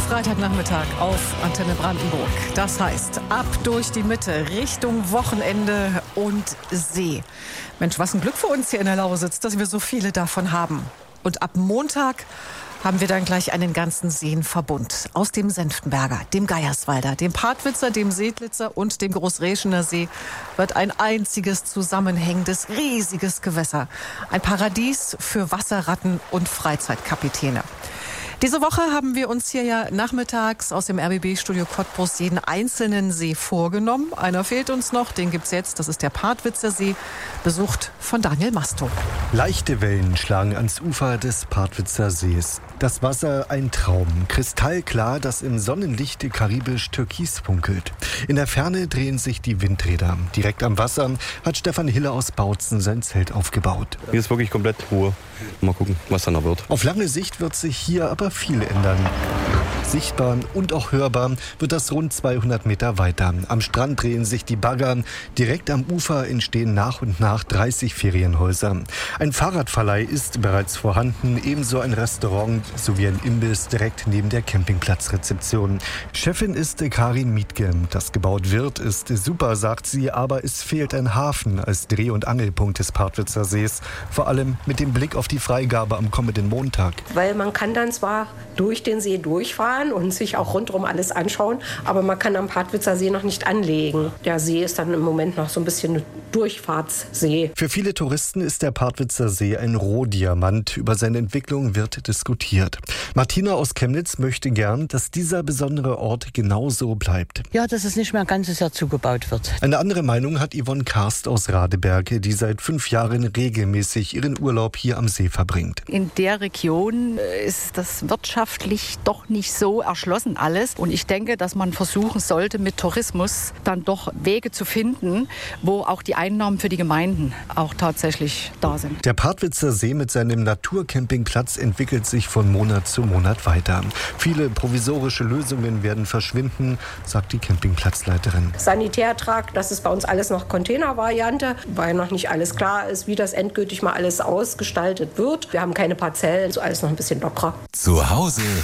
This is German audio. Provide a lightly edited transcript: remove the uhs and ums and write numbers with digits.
Freitagnachmittag auf Antenne Brandenburg. Das heißt, ab durch die Mitte, Richtung Wochenende und See. Mensch, was ein Glück für uns hier in der Lausitz, dass wir so viele davon haben. Und ab Montag haben wir dann gleich einen ganzen Seenverbund aus dem Senftenberger, dem Geierswalder, dem Partwitzer, dem Seedlitzer und dem Großreschener See wird ein einziges zusammenhängendes, riesiges Gewässer. Ein Paradies für Wasserratten und Freizeitkapitäne. Diese Woche haben wir uns hier ja nachmittags aus dem RBB-Studio Cottbus jeden einzelnen See vorgenommen. Einer fehlt uns noch, den gibt's jetzt, das ist der Partwitzer See, besucht von Daniel Masto. Leichte Wellen schlagen ans Ufer des Partwitzer Sees. Das Wasser ein Traum, kristallklar, das im Sonnenlicht karibisch-türkis funkelt. In der Ferne drehen sich die Windräder. Direkt am Wasser hat Stefan Hille aus Bautzen sein Zelt aufgebaut. Hier ist wirklich komplett Ruhe. Mal gucken, was dann noch wird. Auf lange Sicht wird sich hier aber viel ändern. Sichtbar und auch hörbar wird das rund 200 Meter weiter. Am Strand drehen sich die Bagger. Direkt am Ufer entstehen nach und nach 30 Ferienhäuser. Ein Fahrradverleih ist bereits vorhanden, ebenso ein Restaurant sowie ein Imbiss direkt neben der Campingplatzrezeption. Chefin ist Karin Mietke. Das gebaut wird, ist super, sagt sie, aber es fehlt ein Hafen als Dreh- und Angelpunkt des Partwitzer Sees. Vor allem mit dem Blick auf die Freigabe am kommenden Montag. Weil man kann dann zwar durch den See durchfahren und sich auch rundherum alles anschauen, aber man kann am Partwitzer See noch nicht anlegen. Der See ist dann im Moment noch so ein bisschen ein Durchfahrtssee. Für viele Touristen ist der Partwitzer See ein Rohdiamant. Über seine Entwicklung wird diskutiert. Martina aus Chemnitz möchte gern, dass dieser besondere Ort genauso bleibt. Ja, dass es nicht mehr ein ganzes Jahr zugebaut wird. Eine andere Meinung hat Yvonne Karst aus Radeberge, die seit 5 Jahren regelmäßig ihren Urlaub hier am See verbringt. In der Region ist das wirtschaftlich doch nicht so erschlossen alles. Und ich denke, dass man versuchen sollte, mit Tourismus dann doch Wege zu finden, wo auch die Einnahmen für die Gemeinden auch tatsächlich da sind. Der Partwitzer See mit seinem Naturcampingplatz entwickelt sich von Monat zu Monat weiter. Viele provisorische Lösungen werden verschwinden, sagt die Campingplatzleiterin. Sanitärtrakt, das ist bei uns alles noch Containervariante, weil noch nicht alles klar ist, wie das endgültig mal alles ausgestaltet wird. Wir haben keine Parzellen, so alles noch ein bisschen lockerer. Zu Hause